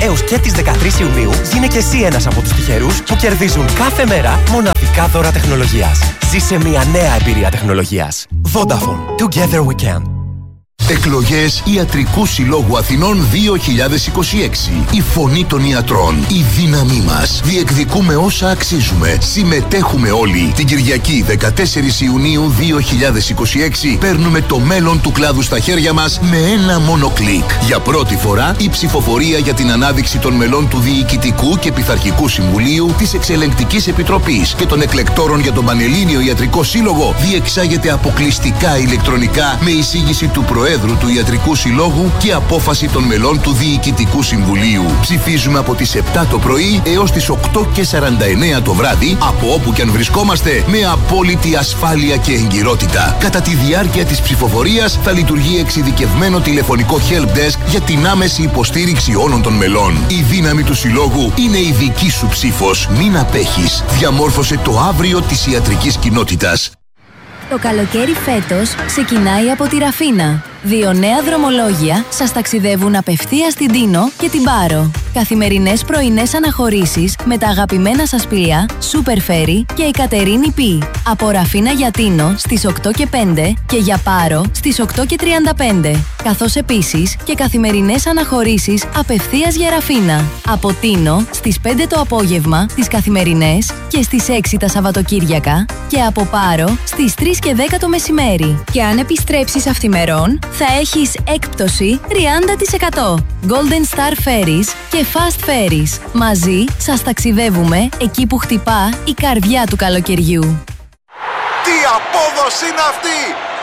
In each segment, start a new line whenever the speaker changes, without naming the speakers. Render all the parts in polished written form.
Έως και τις 13 Ιουνίου γίνε και εσύ ένας από τους τυχερούς που κερδίζουν κάθε μέρα μοναδικά δώρα τεχνολογίας. Ζήσε μια νέα εμπειρία τεχνολογίας. Vodafone. Together we can.
Εκλογές Ιατρικού Συλλόγου Αθηνών 2026. Η φωνή των ιατρών. Η δύναμή μας. Διεκδικούμε όσα αξίζουμε. Συμμετέχουμε όλοι. Την Κυριακή 14 Ιουνίου 2026 παίρνουμε το μέλλον του κλάδου στα χέρια μας με ένα μόνο κλικ. Για πρώτη φορά η ψηφοφορία για την ανάδειξη των μελών του Διοικητικού και Πειθαρχικού Συμβουλίου, της Εξελεγκτικής Επιτροπής και των εκλεκτόρων για τον Πανελλήνιο Ιατρικό Σύλλογο διεξάγεται αποκλειστικά ηλεκτρονικά με εισήγηση του Προέδρου του Ιατρικού Συλλόγου και απόφαση των μελών του Διοικητικού Συμβουλίου. Ψηφίζουμε από τις 7 το πρωί έως τις 8:49 το βράδυ, από όπου και αν βρισκόμαστε, με απόλυτη ασφάλεια και εγκυρότητα. Κατά τη διάρκεια της ψηφοφορίας θα λειτουργεί εξειδικευμένο τηλεφωνικό help desk για την άμεση υποστήριξη όλων των μελών. Η δύναμη του Συλλόγου είναι η δική σου ψήφος. Μην απέχεις. Διαμόρφωσε το αύριο της ιατρικής κοινότητας.
Το καλοκαίρι φέτος ξεκινάει από τη Ραφίνα. 2 νέα δρομολόγια σας ταξιδεύουν απευθείας στην Τίνο και την Πάρο. Καθημερινές πρωινές αναχωρήσεις με τα αγαπημένα σας πλοία Super Ferry και η Κατερίνη Π. Από Ραφίνα για Τίνο στις 8:05 και για Πάρο στις 8:35. Καθώς επίσης και καθημερινές αναχωρήσεις απευθείας για Ραφίνα. Από Τίνο στις 5 το απόγευμα τις καθημερινές και στις 6 τα Σαββατοκύριακα και από Πάρο στις 3 και 10 το μεσημέρι. Και αν επιστρέψεις αυθημερών θα έχεις έκπτωση 30%. Golden Star Ferries και Fast Ferries. Μαζί σας ταξιδεύουμε εκεί που χτυπά η καρδιά του καλοκαιριού.
Τι απόδοση είναι αυτή!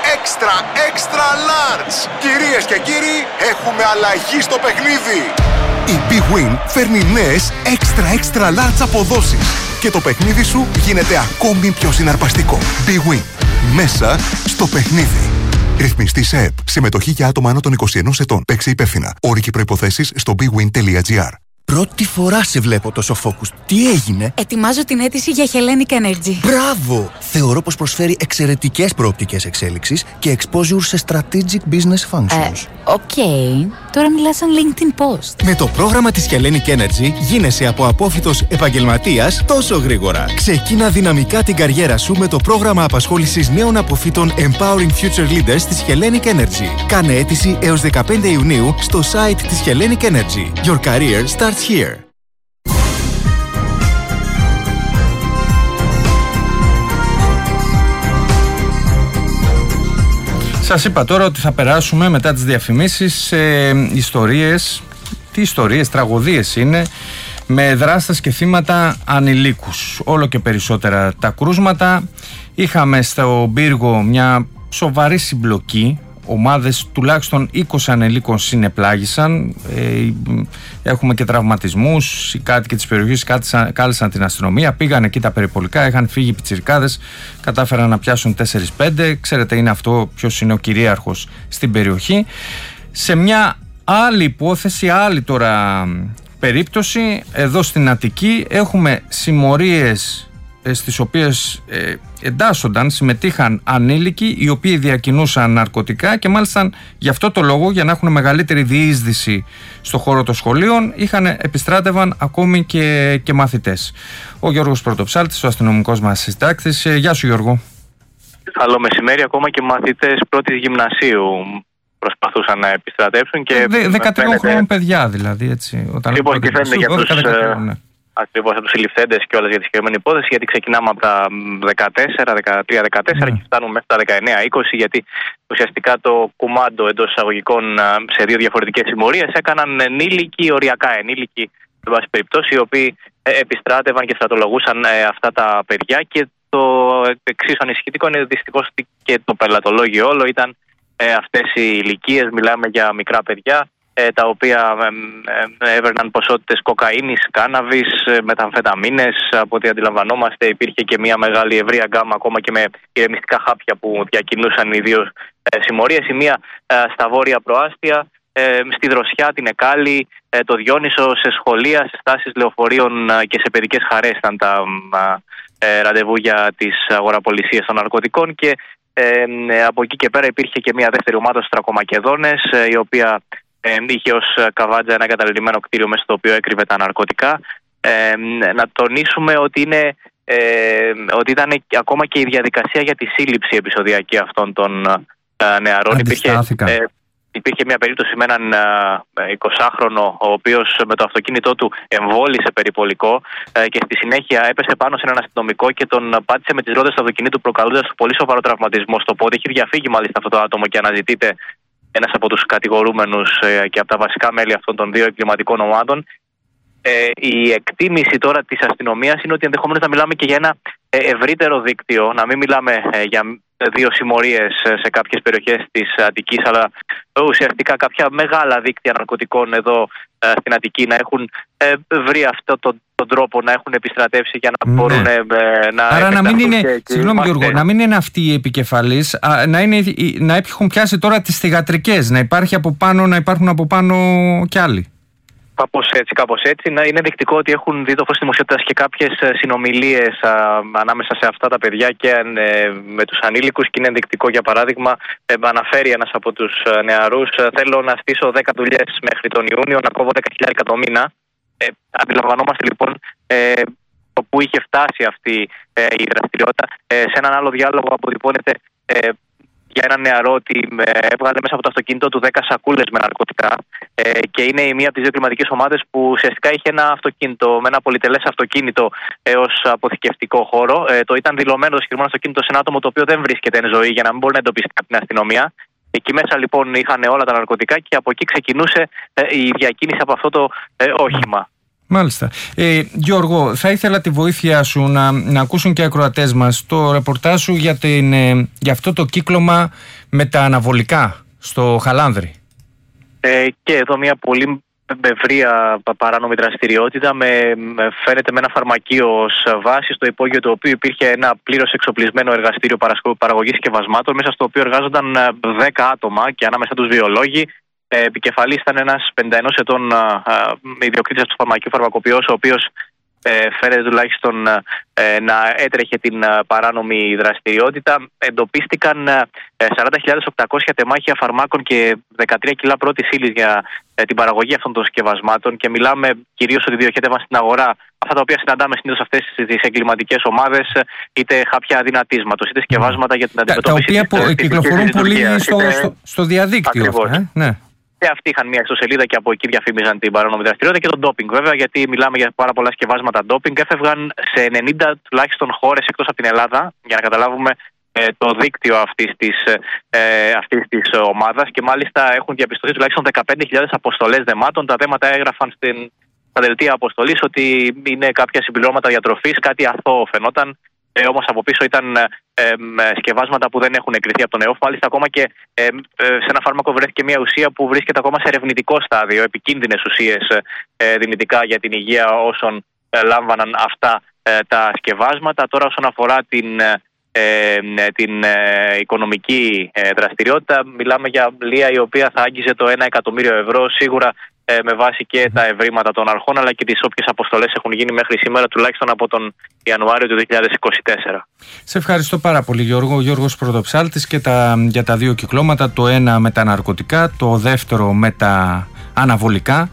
Extra large! Κυρίες και κύριοι, έχουμε αλλαγή στο παιχνίδι!
Η Big Win φέρνει νέες extra large αποδόσεις και το παιχνίδι σου γίνεται ακόμη πιο συναρπαστικό. Big Win. Μέσα στο παιχνίδι. Ρυθμιστή σε ΕΠ. Συμμετοχή για άτομα άνω των 21 ετών. Παίξε υπεύθυνα. Όροι και προϋποθέσεις στο bigwin.gr.
Πρώτη φορά σε βλέπω τόσο focused. Τι έγινε?
Ετοιμάζω την αίτηση για Hellenic Energy.
Μπράβο! Θεωρώ πως προσφέρει εξαιρετικές προοπτικές εξέλιξης και exposure σε strategic business functions.
Οκ. Τώρα μιλάς σαν LinkedIn post.
Με το πρόγραμμα της Hellenic Energy γίνεσαι από απόφοιτος επαγγελματίας τόσο γρήγορα. Ξεκίνα δυναμικά την καριέρα σου με το πρόγραμμα απασχόλησης νέων αποφύτων Empowering Future Leaders της Hellenic Energy. Κάνε αίτηση έως 15 Ιουνίου στο site της Hellenic Energy. Your career starts here.
Σας είπα τώρα ότι θα περάσουμε μετά τις διαφημίσεις σε ιστορίες. Τι ιστορίες, τραγωδίες είναι, με δράστες και θύματα ανηλίκους. Όλο και περισσότερα τα κρούσματα. Είχαμε στο Πύργο μια σοβαρή συμπλοκή. Ομάδες τουλάχιστον 20 ανηλίκων συνεπλάγησαν. Έχουμε και τραυματισμούς. Οι κάτοικοι της περιοχής κάλεσαν την αστυνομία. Πήγαν εκεί τα περιπολικά. Είχαν φύγει πιτσιρικάδες. Κατάφεραν να πιάσουν 4-5. Ξέρετε, είναι αυτό ποιος είναι ο κυρίαρχος στην περιοχή. Σε μια άλλη υπόθεση, άλλη τώρα περίπτωση, εδώ στην Αττική έχουμε συμμορίες στις οποίες συμμετείχαν ανήλικοι οι οποίοι διακινούσαν ναρκωτικά και μάλιστα γι' αυτό το λόγο, για να έχουν μεγαλύτερη διείσδυση στο χώρο των σχολείων, επιστράτευαν ακόμη και μαθητές. Ο Γιώργος Πρωτοψάλτης, ο αστυνομικός μας συντάκτης. Γεια σου Γιώργο.
Καλό μεσημέρι, ακόμα και μαθητές πρώτης γυμνασίου προσπαθούσαν να επιστρατεύσουν.
13 χρόνων παιδιά δηλαδή, έτσι.
Λοιπόν, και φαίνεται για τους... Ακριβώς από τους συλληφθέντες και όλες για τη συγκεκριμένη υπόθεση, γιατί ξεκινάμε από τα 13-14 και φτάνουμε μέχρι τα 19-20, γιατί ουσιαστικά το κουμάντο εντός εισαγωγικών σε δύο διαφορετικές συμμορίες έκαναν ενήλικοι, οριακά ενήλικοι, σε βάση περιπτώσει, οι οποίοι επιστράτευαν και στρατολογούσαν αυτά τα παιδιά. Και το εξίσου ανησυχητικό είναι δυστυχώς ότι και το πελατολόγιο όλο ήταν αυτές οι ηλικίες. Μιλάμε για μικρά παιδιά, τα οποία έβαιρναν ποσότητες κοκαίνης, κάναβης, μεταμφεταμίνες. Από ό,τι αντιλαμβανόμαστε υπήρχε και μια μεγάλη ευρεία γκάμα ακόμα και με ηρεμιστικά χάπια που διακινούσαν οι δύο συμμορίες. Η μία στα βόρεια προάστια, στη Δροσιά, την Εκάλη, το Διόνυσο, σε σχολεία, σε στάσεις λεωφορείων και σε παιδικές χαρές ήταν τα ραντεβού για τις αγοραπολισίες των ναρκωτικών. Και από εκεί και πέρα υπήρχε και μια δεύτερη ομάδα στους Τρακομακεδόνες, η οποία είχε ως καβάντζα ένα εγκαταλελειμμένο κτίριο μέσα στο οποίο έκρυβε τα ναρκωτικά. Να τονίσουμε ότι ότι ήταν ακόμα και η διαδικασία για τη σύλληψη επεισοδιακή αυτών των νεαρών. Υπήρχε μια περίπτωση με έναν 20χρονο, ο οποίος με το αυτοκίνητό του εμβόλησε περιπολικό και στη συνέχεια έπεσε πάνω σε έναν αστυνομικό και τον πάτησε με τις ρόδες του αυτοκινήτου, προκαλώντας πολύ σοβαρό τραυματισμό στο πόδι. Έχει διαφύγει μάλιστα αυτό το άτομο και αναζητείται ένας από τους κατηγορούμενους και από τα βασικά μέλη αυτών των δύο εγκληματικών ομάδων. Η εκτίμηση τώρα της αστυνομίας είναι ότι ενδεχομένως να μιλάμε και για ένα ευρύτερο δίκτυο, να μην μιλάμε για δύο συμμορίες σε κάποιες περιοχές της Αττικής, αλλά ουσιαστικά κάποια μεγάλα δίκτυα ναρκωτικών εδώ στην Αττική να έχουν βρει αυτόν τον τρόπο, να έχουν επιστρατεύσει για να μπορούν να... Άρα
να μην είναι, συγγνώμη Γιώργο, να μην είναι αυτοί οι επικεφαλείς, να έχουν πιάσει τώρα τις θυγατρικές, να υπάρχουν από πάνω κι άλλοι.
Κάπως έτσι. Είναι δεικτικό ότι έχουν δει το φως της δημοσιότητας και κάποιες συνομιλίες ανάμεσα σε αυτά τα παιδιά και με τους ανήλικους, και είναι δεικτικό, για παράδειγμα, αναφέρει ένας από τους νεαρούς: θέλω να στήσω 10 δουλειές μέχρι τον Ιούνιο, να κόβω 10.000 το μήνα. Αντιλαμβανόμαστε λοιπόν το που είχε φτάσει αυτή η δραστηριότητα. Σε έναν άλλο διάλογο αποτυπώνεται για έναν νεαρό ότι έβγαλε μέσα από το αυτοκίνητο του 10 σακούλες με ναρκωτικά και είναι η μία από τις δύο κλιματικές ομάδες που ουσιαστικά είχε ένα αυτοκίνητο, με ένα πολυτελές αυτοκίνητο ως αποθηκευτικό χώρο. Το ήταν δηλωμένο το συγκεκριμένο αυτοκίνητο σε ένα άτομο το οποίο δεν βρίσκεται εν ζωή, για να μην μπορεί να εντοπίσει την αστυνομία. Εκεί μέσα λοιπόν είχαν όλα τα ναρκωτικά και από εκεί ξεκινούσε η διακίνηση από αυτό το όχημα.
Μάλιστα. Γιώργο, θα ήθελα τη βοήθειά σου να ακούσουν και οι ακροατές μας το ρεπορτάζ σου για αυτό το κύκλωμα με τα αναβολικά στο Χαλάνδρι.
Και εδώ μια πολύ ευρεία παράνομη δραστηριότητα φαίνεται με ένα φαρμακείο ως βάση, στο υπόγειο του οποίου υπήρχε ένα πλήρως εξοπλισμένο εργαστήριο παραγωγής σκευασμάτων, μέσα στο οποίο εργάζονταν 10 άτομα και ανάμεσα τους βιολόγοι. Επικεφαλής ήταν ένας 51 ετών ιδιοκτήτης του φαρμακείου φαρμακοποιός, ο οποίος φαίνεται τουλάχιστον να έτρεχε την παράνομη δραστηριότητα. Εντοπίστηκαν 40.800 τεμάχια φαρμάκων και 13 κιλά πρώτης ύλης για την παραγωγή αυτών των σκευασμάτων, και μιλάμε κυρίως ότι διοχέτευαν στην αγορά αυτά τα οποία συναντάμε συνήθως αυτές τις εγκληματικές ομάδες, είτε χάπια δυνατίσματος, είτε σκευάσματα για την αντιμετώπιση.
Τα οποία κυκλοφορούν πολύ στο διαδίκτυο. Ναι.
Και αυτοί είχαν μια ιστοσελίδα και από εκεί διαφήμιζαν την παράνομη δραστηριότητα και το ντόπινγκ, βέβαια, γιατί μιλάμε για πάρα πολλά σκευάσματα ντόπινγκ. Έφευγαν σε 90 τουλάχιστον χώρες εκτός από την Ελλάδα, για να καταλάβουμε το δίκτυο αυτής της ομάδας, και μάλιστα έχουν διαπιστωθεί τουλάχιστον 15.000 αποστολές δεμάτων. Τα δέματα έγραφαν στα δελτία αποστολής ότι είναι κάποια συμπληρώματα διατροφής, κάτι αθώο φαινόταν. Όμως από πίσω ήταν σκευάσματα που δεν έχουν εγκριθεί από τον ΕΟΦ. Μάλιστα, ακόμα και σε ένα φάρμακο βρέθηκε μια ουσία που βρίσκεται ακόμα σε ερευνητικό στάδιο, επικίνδυνες ουσίες δυνητικά για την υγεία όσων λάμβαναν αυτά τα σκευάσματα. Τώρα, όσον αφορά την οικονομική δραστηριότητα, μιλάμε για λία η οποία θα άγγιζε το 1 εκατομμύριο ευρώ, σίγουρα με βάση και τα ευρήματα των αρχών, αλλά και τις όποιες αποστολές έχουν γίνει μέχρι σήμερα, τουλάχιστον από τον Ιανουάριο του 2024. Σε
ευχαριστώ πάρα πολύ, Γιώργο. Ο Γιώργος Πρωτοψάλτης για τα δύο κυκλώματα, το ένα με τα ναρκωτικά, το δεύτερο με τα αναβολικά,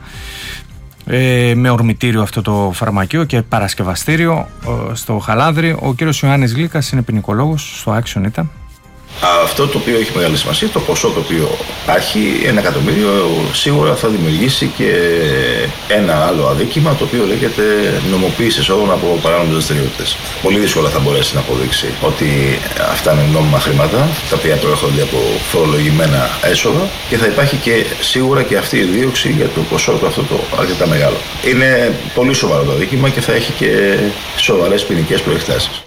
με ορμητήριο αυτό το φαρμακείο και παρασκευαστήριο στο Χαλάνδρι. Ο κύριος Ιωάννης Γλύκας είναι ποινικολόγος, στο Action ήταν.
Αυτό το οποίο έχει μεγάλη σημασία, το ποσό το οποίο υπάρχει, 1 εκατομμύριο, σίγουρα θα δημιουργήσει και ένα άλλο αδίκημα, το οποίο λέγεται νομοποίηση εσόδων από παράνομες δραστηριότητες. Πολύ δύσκολα θα μπορέσει να αποδείξει ότι αυτά είναι νόμιμα χρήματα, τα οποία προέρχονται από φορολογημένα έσοδα, και θα υπάρχει και σίγουρα και αυτή η δίωξη για το ποσό του αυτό το αρκετά μεγάλο. Είναι πολύ σοβαρό το αδίκημα και θα έχει και σοβαρές ποινικές προεκτάσεις.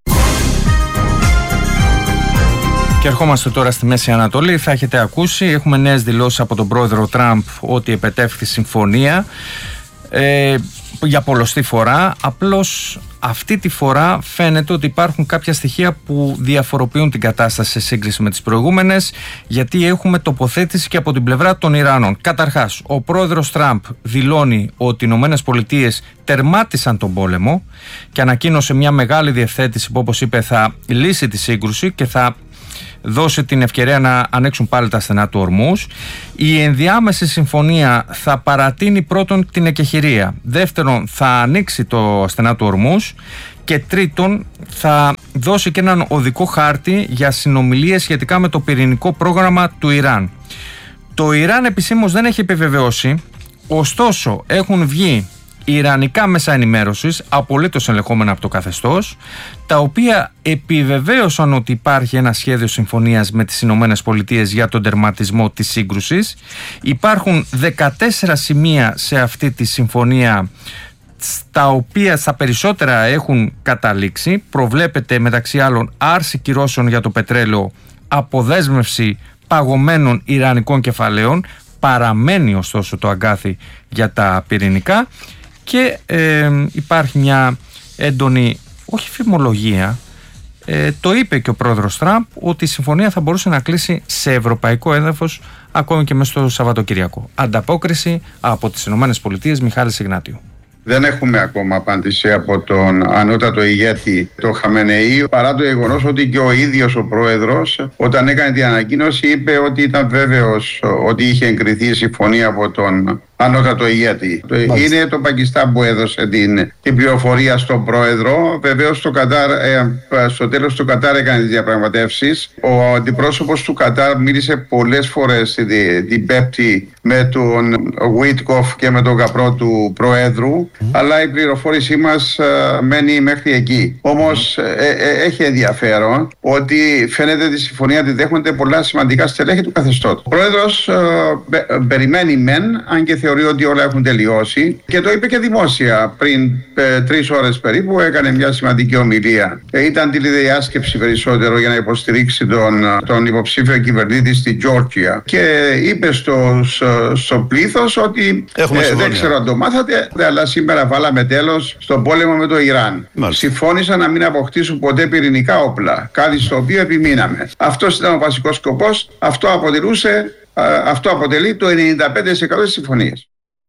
Και ερχόμαστε τώρα στη Μέση Ανατολή. Θα έχετε ακούσει, έχουμε νέες δηλώσεις από τον πρόεδρο Τραμπ ότι επετεύχθη συμφωνία για πολλοστή φορά. Απλώς αυτή τη φορά φαίνεται ότι υπάρχουν κάποια στοιχεία που διαφοροποιούν την κατάσταση σε σύγκριση με τις προηγούμενες, γιατί έχουμε τοποθέτηση και από την πλευρά των Ιρανών. Καταρχάς, ο πρόεδρος Τραμπ δηλώνει ότι οι ΗΠΑ τερμάτισαν τον πόλεμο και ανακοίνωσε μια μεγάλη διευθέτηση που, όπως είπε, θα λύσει τη σύγκρουση και θα δώσει την ευκαιρία να ανοίξουν πάλι τα στενά του Ορμούς. Η ενδιάμεση συμφωνία θα παρατείνει πρώτον την εκεχηρία, δεύτερον θα ανοίξει το στενά του Ορμούς και τρίτον θα δώσει και έναν οδικό χάρτη για συνομιλίες σχετικά με το πυρηνικό πρόγραμμα του Ιράν. Το Ιράν επισήμως δεν έχει επιβεβαιώσει, ωστόσο έχουν βγει ιρανικά μέσα ενημέρωσης, απολύτως ελεγχόμενα από το καθεστώς, τα οποία επιβεβαίωσαν ότι υπάρχει ένα σχέδιο συμφωνίας με τις Ηνωμένες Πολιτείες για τον τερματισμό της σύγκρουσης. Υπάρχουν 14 σημεία σε αυτή τη συμφωνία, στα οποία στα περισσότερα έχουν καταλήξει. Προβλέπεται μεταξύ άλλων άρση κυρώσεων για το πετρέλαιο, αποδέσμευση παγωμένων ιρανικών κεφαλαίων, παραμένει ωστόσο το αγκάθι για τα πυρηνικά και υπάρχει μια έντονη, όχι φημολογία, το είπε και ο πρόεδρος Τραμπ, ότι η συμφωνία θα μπορούσε να κλείσει σε ευρωπαϊκό έδαφος ακόμη και μέσα στο Σαββατοκυριακό. Ανταπόκριση από τις ΗΠΑ, Μιχάλης Ιγνάτιου.
Δεν έχουμε ακόμα απάντηση από τον ανώτατο ηγέτη, τον Χαμενεή, παρά το γεγονός ότι και ο ίδιος ο πρόεδρος, όταν έκανε την ανακοίνωση, είπε ότι ήταν βέβαιος ότι είχε εγκριθεί η συμφωνία από τον ανώτατο ηγέτη. Είναι το Πακιστάν που έδωσε την πληροφορία στον πρόεδρο. Βεβαίως στο τέλος του Κατάρ έκανε τις διαπραγματεύσεις. Ο αντιπρόσωπος του Κατάρ μίλησε πολλές φορές την Πέμπτη με τον Βίτκοφ και με τον καπρό του Προέδρου, αλλά η πληροφόρησή μας μένει μέχρι εκεί. Όμως έχει ενδιαφέρον ότι φαίνεται τη συμφωνία τη δέχονται πολλά σημαντικά στελέχη του καθεστώτος. Ο Πρόεδρος περιμένει μεν, αν και θεωρεί ότι όλα έχουν τελειώσει, και το είπε και δημόσια πριν 3 ώρες περίπου. Έκανε μια σημαντική ομιλία. Ήταν τηλεδιάσκεψη περισσότερο για να υποστηρίξει τον υποψήφιο κυβερνήτη στη Τζόρτζια και είπε στο πλήθος ότι δεν ξέρω αν το μάθατε, αλλά σήμερα βάλαμε τέλος στον πόλεμο με το Ιράν. Συμφώνησαν να μην αποκτήσουν ποτέ πυρηνικά όπλα, κάτι στο οποίο επιμείναμε. Αυτός ήταν ο βασικός σκοπός. Αυτό αποτελεί το 95% της συμφωνίας.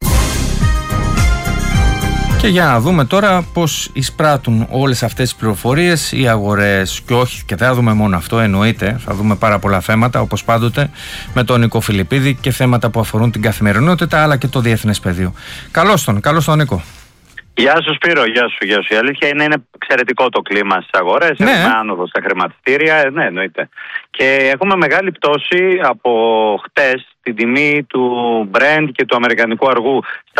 Και για να δούμε τώρα πώς εισπράττουν όλες αυτές τις πληροφορίες οι αγορές. Και όχι, και δεν θα δούμε μόνο αυτό, εννοείται. Θα δούμε πάρα πολλά θέματα, όπως πάντοτε, με τον Νίκο Φιλιππίδη, και θέματα που αφορούν την καθημερινότητα αλλά και το διεθνές πεδίο. Καλώς τον Νίκο.
Γεια σου Σπύρο, γεια σου. Η αλήθεια είναι εξαιρετικό το κλίμα στις αγορές. Ναι. Έχουμε άνοδο στα χρηματιστήρια, ναι, εννοείται. Και έχουμε μεγάλη πτώση από χτες στην τιμή του Brent και του αμερικανικού αργού στα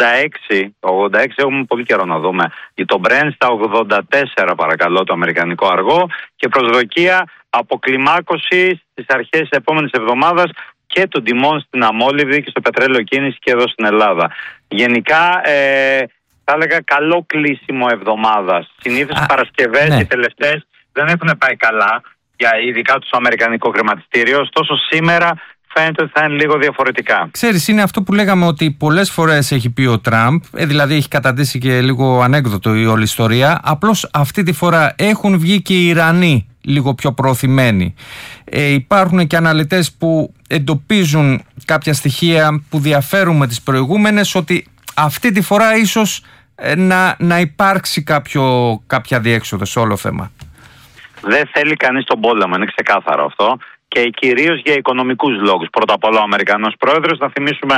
86 έχουμε πολύ καιρό να δούμε. Το Brent στα 84 παρακαλώ το αμερικανικό αργό, και προσδοκία αποκλιμάκωση στις αρχές της επόμενης εβδομάδας και των τιμών στην αμόλυβδη και στο πετρέλαιο κίνηση και εδώ στην Ελλάδα. Γενικά θα έλεγα καλό κλείσιμο εβδομάδας. Συνήθως οι Παρασκευές, οι τελευταίες, δεν έχουν πάει καλά, ειδικά το αμερικανικό χρηματιστήριο. Ωστόσο σήμερα φαίνεται ότι θα είναι λίγο διαφορετικά.
Ξέρεις, είναι αυτό που λέγαμε, ότι πολλές φορές έχει πει ο Τραμπ, δηλαδή έχει καταντήσει και λίγο ανέκδοτο η όλη ιστορία. Απλώς αυτή τη φορά έχουν βγει και οι Ιρανοί λίγο πιο προωθημένοι. Υπάρχουν και αναλυτές που εντοπίζουν κάποια στοιχεία που διαφέρουν με τις προηγούμενες, ότι αυτή τη φορά ίσως να υπάρξει κάποια διέξοδο σε όλο θέμα.
Δεν θέλει κανείς τον πόλεμο, είναι ξεκάθαρο αυτό. Και κυρίως για οικονομικούς λόγους. Πρώτα απ' όλα ο Αμερικανός πρόεδρος, να θυμίσουμε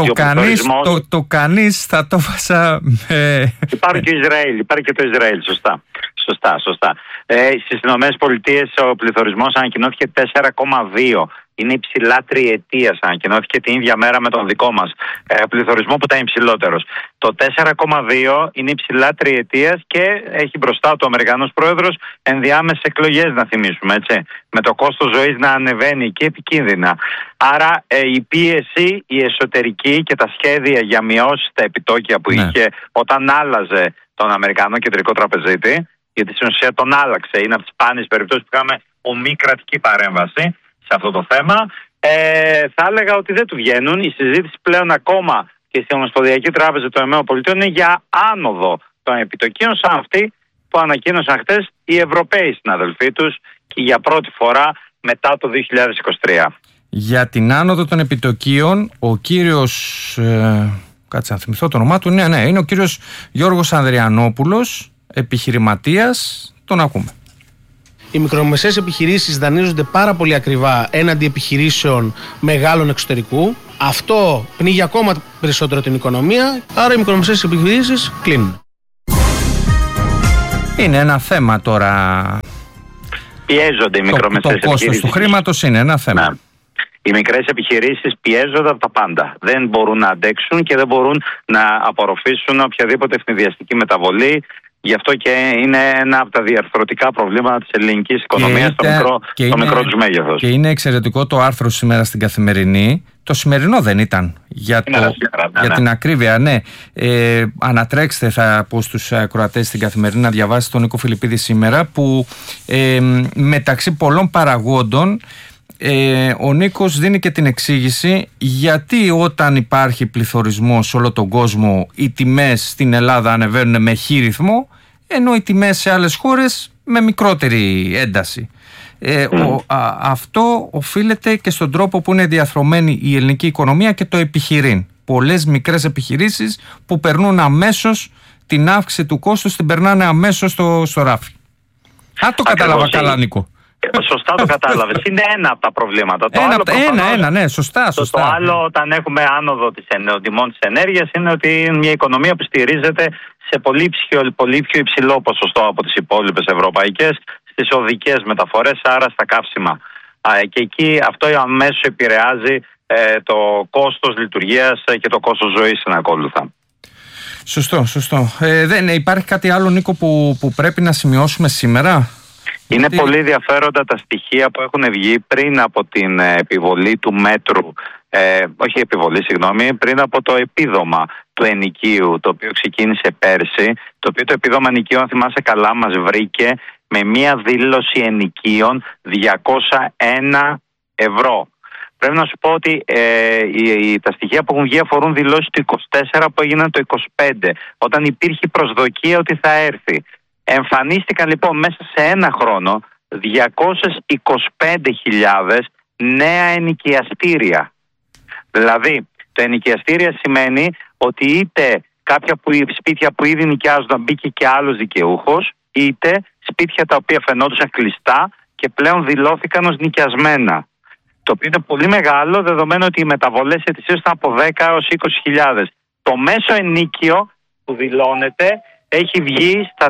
το κανείς θα το βάσα.
Υπάρχει και το Ισραήλ, σωστά. Στις Ηνωμένες Πολιτείες ο πληθωρισμός ανακοινώθηκε 4,2. Είναι υψηλά τριετίας, ανακοινώθηκε την ίδια μέρα με τον δικό μας πληθωρισμό που ήταν υψηλότερος. Το 4,2 είναι υψηλά τριετίας και έχει μπροστά του Αμερικανός πρόεδρος ενδιάμεσες εκλογές, να θυμίσουμε, έτσι. Με το κόστος ζωής να ανεβαίνει και επικίνδυνα. Άρα η πίεση, η εσωτερική και τα σχέδια για μειώσεις στα επιτόκια που είχε όταν άλλαζε τον Αμερικανό κεντρικό τραπεζίτη, γιατί στην ουσία τον άλλαξε, είναι από τις σπάνιες περιπτώσεις που είχαμε ομή κρατική παρέμβαση σε αυτό το θέμα, θα έλεγα ότι δεν του βγαίνουν. Η συζήτηση πλέον ακόμα και στην Ομοσπονδιακή Τράπεζα των ΗΠΑ είναι για άνοδο των επιτοκίων, σαν αυτή που ανακοίνωσαν χτες οι Ευρωπαίοι συναδελφοί τους, και για πρώτη φορά μετά το 2023.
Για την άνοδο των επιτοκίων, ο κύριος, κάτσε να θυμηθώ το όνομά του, είναι ο κύριος Γιώργος Ανδριανόπουλος, επιχειρηματίας, τον ακούμε.
Οι μικρομεσαίες επιχειρήσεις δανείζονται πάρα πολύ ακριβά έναντι επιχειρήσεων μεγάλων εξωτερικού. Αυτό πνίγει ακόμα περισσότερο την οικονομία, άρα οι μικρομεσαίες επιχειρήσεις κλείνουν.
Είναι ένα θέμα τώρα.
Πιέζονται οι μικρομεσαίες επιχειρήσεις.
Το κόστος του χρήματος είναι ένα θέμα.
Ναι. Οι μικρές επιχειρήσεις πιέζονται από τα πάντα. Δεν μπορούν να αντέξουν και δεν μπορούν να απορροφήσουν οποιαδήποτε ευνηδιαστική μεταβολή. Γι' αυτό και είναι ένα από τα διαρθρωτικά προβλήματα της ελληνικής οικονομίας, το μικρό τους μέγεθος. Και είναι εξαιρετικό το άρθρο σήμερα στην Καθημερινή. Το σημερινό δεν ήταν. Για την ακρίβεια, ναι. Ανατρέξτε, θα πω στους ακροατές στην Καθημερινή να διαβάσετε τον Νίκο Φιλιππίδη σήμερα, που μεταξύ πολλών παραγόντων ο Νίκος δίνει και την εξήγηση γιατί όταν υπάρχει πληθωρισμός σε όλο τον κόσμο οι τιμές στην Ελλάδα ανεβαίνουν με χ ρυθμό, ενώ οι τιμές σε άλλες χώρες με μικρότερη ένταση. Αυτό οφείλεται και στον τρόπο που είναι διαθρωμένη η ελληνική οικονομία και το επιχειρήν. Πολλές μικρές επιχειρήσεις που περνούν αμέσως την αύξηση του κόστους, την περνάνε αμέσως στο ράφι. Αν το κατάλαβα καλά, Νίκο. Σωστά το κατάλαβες. Είναι ένα από τα προβλήματα.
Ναι, σωστά.
Το άλλο, όταν έχουμε άνοδο των τιμών της ενέργειας, είναι ότι είναι μια οικονομία που στηρίζεται σε πολύ πιο υψηλό ποσοστό από τις υπόλοιπες ευρωπαϊκές στις οδικές μεταφορές, άρα στα καύσιμα. Και εκεί αυτό αμέσως επηρεάζει το κόστος λειτουργίας και το κόστος ζωής συνακόλουθα.
Σωστό. Δεν υπάρχει κάτι άλλο, Νίκο, που πρέπει να σημειώσουμε σήμερα?
Είναι πολύ ενδιαφέροντα τα στοιχεία που έχουν βγει πριν από την επιβολή του μέτρου, πριν από το επίδομα του ενοικίου, το οποίο ξεκίνησε πέρσι, το οποίο το επίδομα ενοικίου, αν θυμάσαι καλά, μας βρήκε με μία δήλωση ενοικίων 201 ευρώ. Πρέπει να σου πω ότι τα στοιχεία που έχουν βγει αφορούν δηλώσεις του 24 που έγιναν το 25, όταν υπήρχε προσδοκία ότι θα έρθει. Εμφανίστηκαν λοιπόν μέσα σε ένα χρόνο 225.000 νέα ενοικιαστήρια. Δηλαδή, το ενοικιαστήρια σημαίνει ότι είτε κάποια σπίτια που ήδη νοικιάζονταν μπήκε και άλλος δικαιούχος, είτε σπίτια τα οποία φαινόντουσαν κλειστά και πλέον δηλώθηκαν ως νοικιασμένα. Το οποίο είναι πολύ μεγάλο, δεδομένου ότι οι μεταβολές ετησίως ήταν από 10 έως 20.000. Το μέσο ενίκιο που δηλώνεται έχει βγει στα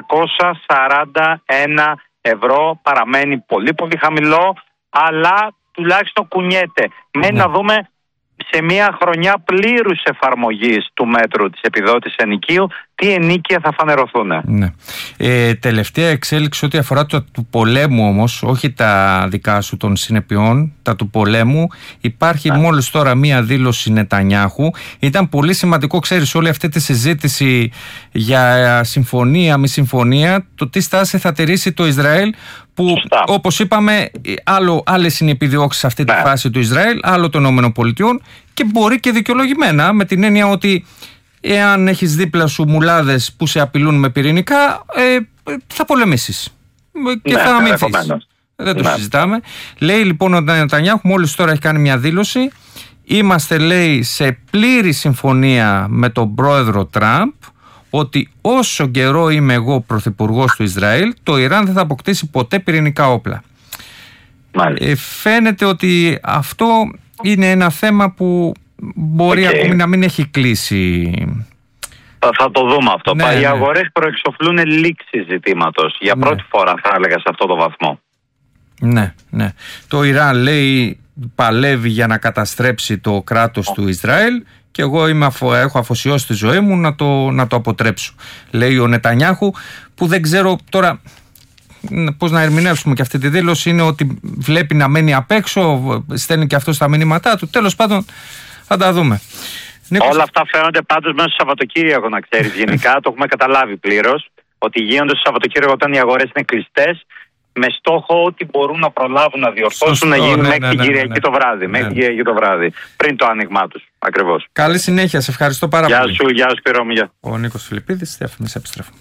441 ευρώ, παραμένει πολύ πολύ χαμηλό, αλλά τουλάχιστον κουνιέται. Μένει να δούμε σε μια χρονιά πλήρους εφαρμογής του μέτρου της επιδότησης ενοικίου τι ενοίκια θα φανερωθούν.
Ναι. Τελευταία εξέλιξη ό,τι αφορά το του πολέμου όμως, όχι τα δικά σου των συνεπειών, τα του πολέμου, υπάρχει μόλις τώρα μία δήλωση Νετανιάχου. Ήταν πολύ σημαντικό, ξέρεις, όλη αυτή τη συζήτηση για συμφωνία, μη συμφωνία, το τι στάση θα τηρήσει το Ισραήλ, που όπως είπαμε άλλες είναι οι επιδιώξεις σε αυτή τη φάση του Ισραήλ, άλλο των ΗΠΑ, και μπορεί και δικαιολογημένα, με την έννοια ότι εάν έχεις δίπλα σου μουλάδες που σε απειλούν με πυρηνικά, θα πολεμήσεις και θα αμυνθείς. Δεν το συζητάμε. Λέει λοιπόν ο Νετανιάχου, μόλις τώρα έχει κάνει μια δήλωση, είμαστε, λέει, σε πλήρη συμφωνία με τον πρόεδρο Τραμπ ότι όσο καιρό είμαι εγώ πρωθυπουργός του Ισραήλ, το Ιράν δεν θα αποκτήσει ποτέ πυρηνικά όπλα. Φαίνεται ότι αυτό είναι ένα θέμα που μπορεί ακόμη να μην έχει κλείσει.
Θα το δούμε αυτό. Οι αγορές προεξοφλούν λήξη ζητήματος. Για πρώτη φορά θα έλεγα σε αυτό το βαθμό.
Ναι. Το Ιράν, λέει, παλεύει για να καταστρέψει το κράτος του Ισραήλ και εγώ έχω αφοσιώσει τη ζωή μου να το αποτρέψω. Λέει ο Νετανιάχου, που δεν ξέρω τώρα πώς να ερμηνεύσουμε και αυτή τη δήλωση. Είναι ότι βλέπει να μένει απ' έξω, στέλνει και αυτό στα μηνύματά του. Τέλος πάντων, θα τα δούμε.
Όλα αυτά φαίνονται πάντως μέσα στο Σαββατοκύριακο, να ξέρεις. Γενικά το έχουμε καταλάβει πλήρως ότι γίνονται στο Σαββατοκύριακο όταν οι αγορές είναι κλειστές, με στόχο ότι μπορούν να προλάβουν να διορθώσουν να γίνουν μέχρι την Κυριακή το βράδυ. Μέχρι την Κυριακή το βράδυ, πριν το άνοιγμά τους. Ακριβώς.
Καλή συνέχεια, σε ευχαριστώ πάρα πολύ.
Γεια σου, Σπύρο μου.
Ο Νίκος Φιλιππίδης, διαφημίσεις, επιστρέφουμε.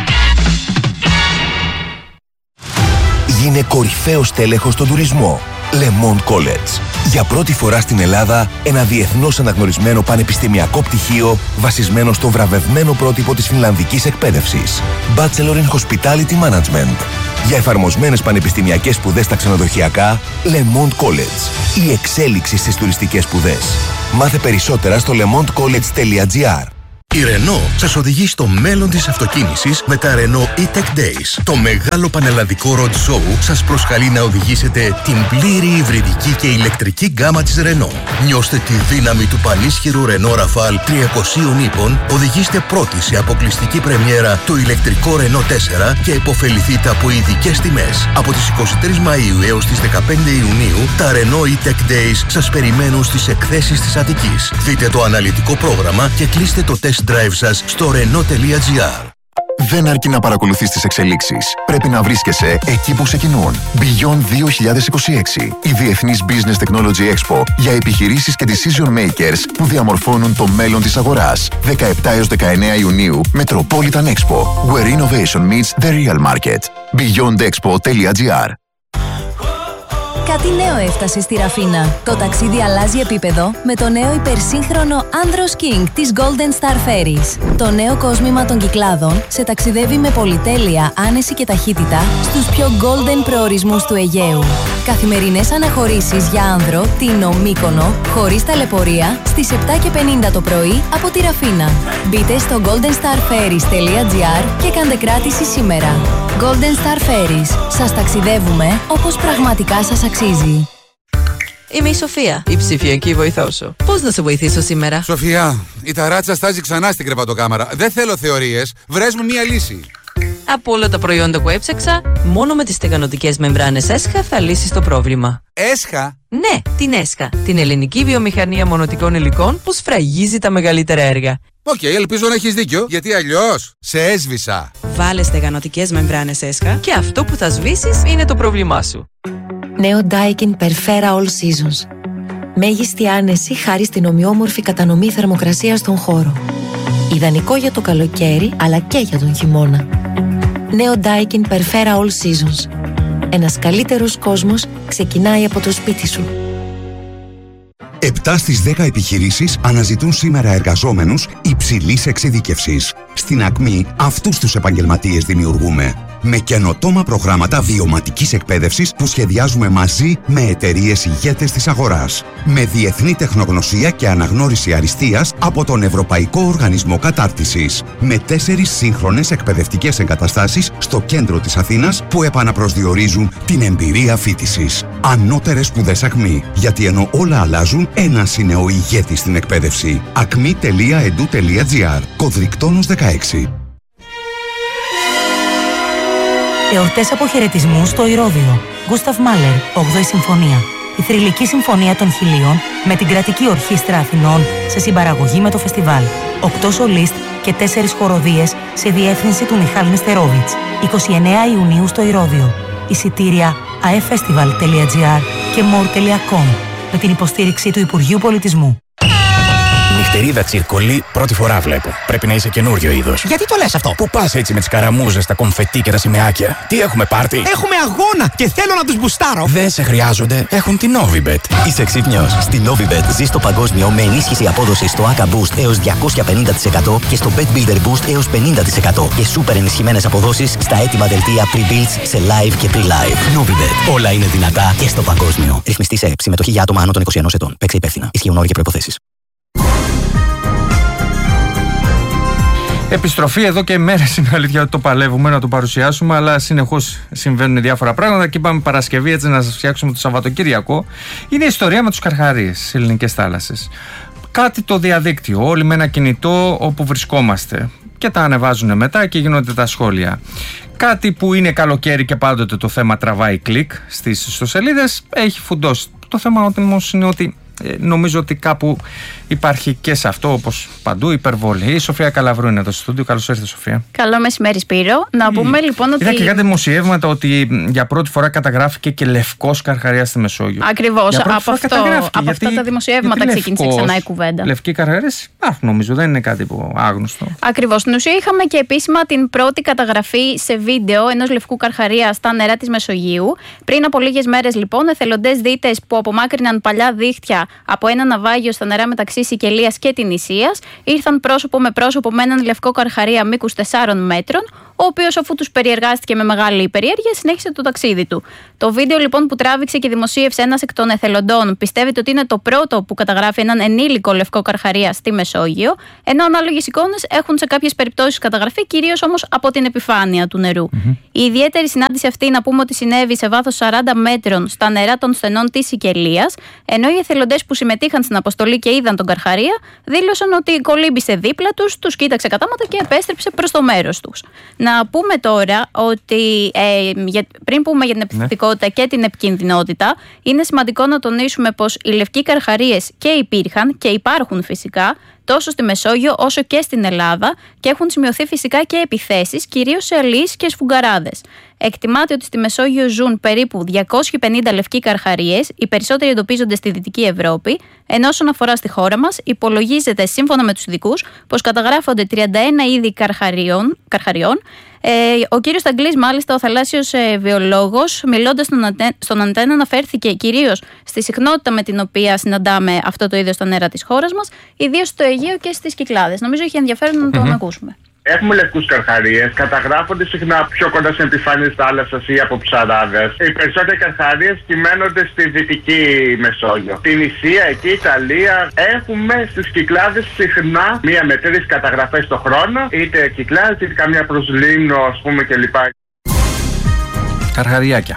Γίνε κορυφαίος τέλεχος στον τουρισμό. Le Monde College. Για πρώτη φορά στην Ελλάδα, ένα διεθνώς αναγνωρισμένο πανεπιστημιακό πτυχίο βασισμένο στο βραβευμένο πρότυπο της φινλανδικής εκπαίδευσης. Bachelor in Hospitality Management. Για εφαρμοσμένες πανεπιστημιακές σπουδές στα ξενοδοχειακά, Le Monde College. Η εξέλιξη στις τουριστικές σπουδές. Μάθε περισσότερα στο lemondecollege.gr.
Η Renault σας οδηγεί στο μέλλον της αυτοκίνησης με τα Renault E-Tech Days. Το μεγάλο πανελλαδικό road show σας προσκαλεί να οδηγήσετε την πλήρη υβριδική και ηλεκτρική γκάμα της Renault. Νιώστε τη δύναμη του πανίσχυρου Renault Rafale 300 ύπων, οδηγήστε πρώτοι σε αποκλειστική πρεμιέρα το ηλεκτρικό Renault 4 και υποφεληθείτε από ειδικές τιμές. Από τις 23 Μαΐου έως τις 15 Ιουνίου, τα Renault E-Tech Days σας περιμένουν στις εκθέσεις της Αττικής. Δείτε το αναλυτικό πρόγραμμα και κλείστε το test drive σας στο renault.gr.
Δεν αρκεί να παρακολουθείς τις εξελίξεις. Πρέπει να βρίσκεσαι εκεί που ξεκινούν. Beyond 2026. Η Διεθνής Business Technology Expo για επιχειρήσεις και decision makers που διαμορφώνουν το μέλλον της αγοράς. 17 έως 19 Ιουνίου, Metropolitan Expo. Where innovation meets the real market. beyondexpo.gr.
Κάτι νέο έφτασε στη Ραφίνα. Το ταξίδι αλλάζει επίπεδο με το νέο υπερσύγχρονο Andros King της Golden Star Ferries. Το νέο κόσμημα των Κυκλάδων σε ταξιδεύει με πολυτέλεια, άνεση και ταχύτητα στους πιο golden προορισμούς του Αιγαίου. Καθημερινές αναχωρήσεις για άνδρο, Τίνο, Μύκονο, χωρίς ταλαιπωρία, στις 7:50 το πρωί από τη Ραφίνα. Μπείτε στο goldenstarferries.gr και κάντε κράτηση σήμερα. Golden Star Ferries. Σας ταξιδεύουμε όπως πραγματικά σας αξίζει.
Είμαι η Σοφία, η ψηφιακή βοηθός σου. Πώς να σε βοηθήσω σήμερα?
Σοφία, η ταράτσα στάζει ξανά στην κρεβατοκάμαρα. Δεν θέλω θεωρίες. Βρες μου μία λύση.
Από όλα τα προϊόντα που έψαξα, μόνο με τις στεγανοτικές μεμβράνες ΕΣΧΑ θα λύσεις το πρόβλημα.
ΕΣΧΑ?
Ναι, την ΕΣΧΑ. Την ελληνική βιομηχανία μονοτικών υλικών που σφραγίζει τα μεγαλύτερα έργα.
Οκ, ελπίζω να έχεις δίκιο, γιατί αλλιώς σε έσβησα.
Βάλε στεγανοτικές μεμβράνες ΕΣΧΑ και αυτό που θα σβήσεις είναι το πρόβλημά σου.
Νέο Daikin Perfera All Seasons. Μέγιστη άνεση χάρη στην ομοιόμορφη κατανομή θερμοκρασίας στον χώρο. Ιδανικό για το καλοκαίρι, αλλά και για τον χειμώνα. Νέο Daikin Perfera All Seasons. Ένας καλύτερος κόσμος ξεκινάει από το σπίτι σου.
7 στις 10 επιχειρήσεις αναζητούν σήμερα εργαζόμενους υψηλής εξειδίκευσης. Στην Ακμή αυτούς τους επαγγελματίες δημιουργούμε. Με καινοτόμα προγράμματα βιωματικής εκπαίδευσης που σχεδιάζουμε μαζί με εταιρείες ηγέτες της αγοράς. Με διεθνή τεχνογνωσία και αναγνώριση αριστείας από τον Ευρωπαϊκό Οργανισμό Κατάρτισης. Με 4 σύγχρονες εκπαιδευτικές εγκαταστάσεις στο κέντρο της Αθήνας που επαναπροσδιορίζουν την εμπειρία φοιτησης. Ανώτερες σπουδές Ακμή. Γιατί ενώ όλα αλλάζουν, ένας είναι ο ηγέτης στην εκπαίδευση. acmi.edu.gr. Κωδρικτόνος 16.
Εορτές αποχαιρετισμού στο Ηρώδειο. Γκούσταβ Μάλερ, 8η Συμφωνία. Η θρυλική συμφωνία των Χιλίων με την Κρατική Ορχήστρα Αθηνών σε συμπαραγωγή με το φεστιβάλ. 8 σολίστ και 4 χοροδίες σε διεύθυνση του Μιχάλ Νεστερόβιτς. 29 Ιουνίου στο Ηρώδειο. Εισιτήρια aefestival.gr και more.com με την υποστήριξη του Υπουργείου Πολιτισμού.
Νυχτερίδα τσιρκολί, πρώτη φορά βλέπω. Πρέπει να είσαι καινούριο είδος.
Γιατί το λες αυτό?
Πού πας έτσι με τις καραμούζες, τα κομφετί και τα σημαίακια? Τι έχουμε πάρτι?
Έχουμε αγώνα και θέλω να τους μπουστάρω.
Δεν σε χρειάζονται. Έχουν την Novibet.
Είσαι ξύπνιος. Στη Novibet ζεις στο παγκόσμιο με ενίσχυση απόδοσης στο ACA Boost έως 250% και στο Bet Builder Boost έως 50% και σούπερ ενισχυμένες αποδόσεις στα έτοιμα δελτία pre-builds σε live και pre-live. Novibet. Όλα είναι δυνατά και στο παγκόσμιο. Ρυθμιστή σε συμμετοχή για άτομα άνω των 21 ετών. Παίξε υπεύθυνα. Ισχύουν όροι και προϋποθέσεις.
Επιστροφή εδώ και μέρες, είναι αλήθεια ότι το παλεύουμε να το παρουσιάσουμε, αλλά συνεχώς συμβαίνουν διάφορα πράγματα και είπαμε Παρασκευή έτσι να σας φτιάξουμε το Σαββατοκύριακο. Είναι η ιστορία με τους καρχαρίες στις ελληνικές θάλασσες. Κάτι το διαδίκτυο, όλοι με ένα κινητό όπου βρισκόμαστε και τα ανεβάζουν μετά και γίνονται τα σχόλια. Κάτι που είναι καλοκαίρι και πάντοτε το θέμα τραβάει κλικ στις ιστοσελίδες, έχει φουντώσει. Το θέμα όμως είναι ότι Νομίζω ότι κάπου υπάρχει και σε αυτό, όπως παντού, υπερβολή. Η Σοφία Καλαβρού είναι εδώ στο στούντιο. Καλώς ήρθατε, Σοφία.
Καλό μεσημέρι, Σπύρο. Να πούμε λοιπόν ότι.
Είδα και κάτι δημοσιεύματα ότι για πρώτη φορά καταγράφηκε και λευκός καρχαρίας στη Μεσόγειο.
Ακριβώς. Από αυτά τα δημοσιεύματα ξεκίνησε ξανά η κουβέντα.
Λευκοί καρχαρίες υπάρχουν, νομίζω, δεν είναι κάτι που άγνωστο.
Ακριβώς. Στην ουσία είχαμε και επίσημα την πρώτη καταγραφή σε βίντεο ενός λευκού καρχαρία στα νερά της Μεσογείου. Πριν από λίγες μέρες, λοιπόν, εθελοντές δίτες που απομάκρυναν παλιά δίχτυα από ένα ναυάγιο στα νερά μεταξύ Σικελίας και Τινησίας ήρθαν πρόσωπο με πρόσωπο με έναν λευκό καρχαρία μήκους 4 μέτρων, ο οποίος, αφού τους περιεργάστηκε με μεγάλη περιέργεια, συνέχισε το ταξίδι του. Το βίντεο λοιπόν που τράβηξε και δημοσίευσε ένας εκ των εθελοντών πιστεύετε ότι είναι το πρώτο που καταγράφει έναν ενήλικο λευκό καρχαρία στη Μεσόγειο, ενώ ανάλογες εικόνες έχουν σε κάποιες περιπτώσεις καταγραφεί, κυρίως όμως από την επιφάνεια του νερού. Η ιδιαίτερη συνάντηση αυτή, να πούμε ότι συνέβη σε βάθος 40 μέτρων στα νερά των στενών της Σικελίας, ενώ οι εθελοντές που συμμετείχαν στην αποστολή και είδαν τον καρχαρία δήλωσαν ότι κολύμπησε δίπλα τους, τους κοίταξε κατάματα και επέστρεψε προς το μέρος τους. Να πούμε τώρα ότι πριν πούμε για την επιθετικότητα και την επικινδυνότητα, είναι σημαντικό να τονίσουμε πως οι λευκοί καρχαρίες και υπήρχαν και υπάρχουν φυσικά τόσο στη Μεσόγειο όσο και στην Ελλάδα και έχουν σημειωθεί φυσικά και επιθέσεις, κυρίως σε αλείς και σφουγγαράδες. Εκτιμάται ότι στη Μεσόγειο ζουν περίπου 250 λευκοί καρχαρίες, οι περισσότεροι εντοπίζονται στη Δυτική Ευρώπη, ενώ όσον αφορά στη χώρα μας, υπολογίζεται σύμφωνα με τους ειδικούς πως καταγράφονται 31 είδη καρχαριών. Ο κύριος Ταγκλής, μάλιστα, ο θαλάσσιος βιολόγος, μιλώντας στον Αντένα, αναφέρθηκε κυρίως στη συχνότητα με την οποία συναντάμε αυτό το είδος στα νερά της χώρας μας, ιδίως στο Αιγαίο και στις Κυκλάδες. Νομίζω έχει ενδιαφέρον να τον ακούσουμε.
Έχουμε λευκούς καρχαρίες, καταγράφονται συχνά πιο κοντά στην επιφάνεια της θάλασσας ή από ψαράδες. Οι περισσότεροι καρχαρίες κυμαίνονται στη Δυτική Μεσόγειο. Στην Ισία, εκεί, Ιταλία, έχουμε στις Κυκλάδες συχνά 1 με 3 καταγραφές το χρόνο, είτε Κυκλάδες, είτε καμιά προσλήνω, ας πούμε, κλπ.
Καρχαριάκια.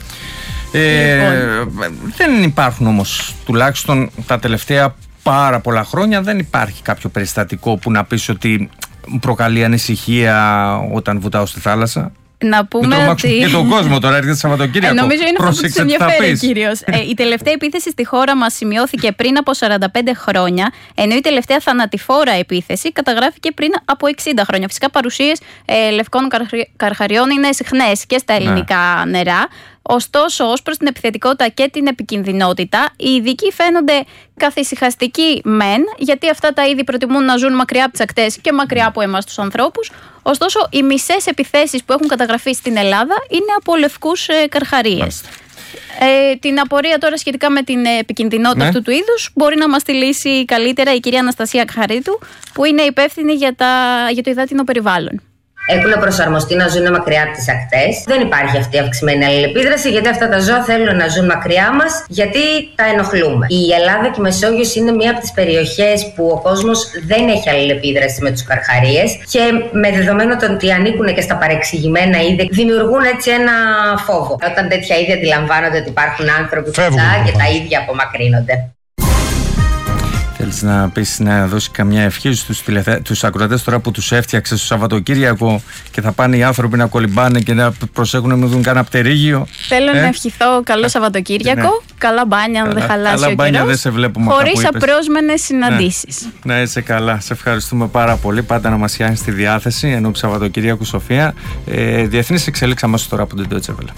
Δεν υπάρχουν όμως, τουλάχιστον τα τελευταία πάρα πολλά χρόνια, δεν υπάρχει κάποιο περιστατικό που να πεις ότι προκαλεί ανησυχία όταν βουτάω στη θάλασσα.
Να πούμε ότι.
Και τον κόσμο τώρα έρχεται Σαββατοκύριακο.
Νομίζω είναι αυτό που τους ενδιαφέρει κυρίως. Η τελευταία επίθεση στη χώρα μας σημειώθηκε πριν από 45 χρόνια, ενώ η τελευταία θανατηφόρα επίθεση καταγράφηκε πριν από 60 χρόνια. Φυσικά, παρουσίες λευκών καρχαριών είναι συχνές και στα ελληνικά νερά. Ωστόσο, ως προς την επιθετικότητα και την επικινδυνότητα, οι ειδικοί φαίνονται καθησυχαστικοί μεν, γιατί αυτά τα είδη προτιμούν να ζουν μακριά από τις ακτές και μακριά από εμάς τους ανθρώπους. Ωστόσο, οι μισές επιθέσεις που έχουν καταγραφεί στην Ελλάδα είναι από λευκούς καρχαρίες. Την απορία τώρα σχετικά με την επικινδυνότητα αυτού του είδους μπορεί να μας τη λύσει καλύτερα η κυρία Αναστασία Καχαρίτου, που είναι υπεύθυνη για το υδάτινο περιβάλλον.
Έχουν προσαρμοστεί να ζουν μακριά από τις ακτές. Δεν υπάρχει αυτή η αυξημένη αλληλεπίδραση, γιατί αυτά τα ζώα θέλουν να ζουν μακριά μας, γιατί τα ενοχλούμε. Η Ελλάδα και η Μεσόγειος είναι μία από τις περιοχές που ο κόσμος δεν έχει αλληλεπίδραση με τους καρχαρίες και με δεδομένο το ότι ανήκουν και στα παρεξηγημένα είδη, δημιουργούν έτσι ένα φόβο. Όταν τέτοια είδη αντιλαμβάνονται ότι υπάρχουν άνθρωποι κοντά και τα ίδια απομακρύνονται.
Θέλεις να πεις, να δώσει καμιά ευχή στους ακροατές τώρα που τους έφτιαξε στο Σαββατοκύριακο και θα πάνε οι άνθρωποι να κολυμπάνε και να προσέχουν να μην δουν κανένα πτερίγιο?
Θέλω να ευχηθώ καλό Σαββατοκύριακο, καλά μπάνια αν δεν χαλάσει ο καιρός, χωρίς απρόσμενες συναντήσεις.
Να είσαι καλά, σε ευχαριστούμε πάρα πολύ. Πάντα να μας πιάνεις τη διάθεση ενώ Σαββατοκύριακου, Σοφία. Διεθνείς εξέλιξεις αμέσως τώρα από την Deutsche Welle.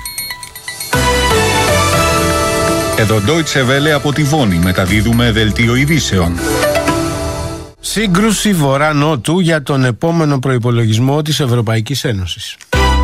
Εδώ Deutsche Welle από τη Βόνη μεταδίδουμε δελτίο ειδήσεων.
Σύγκρουση βορρά-νότου για τον επόμενο προϋπολογισμό της Ευρωπαϊκής Ένωσης.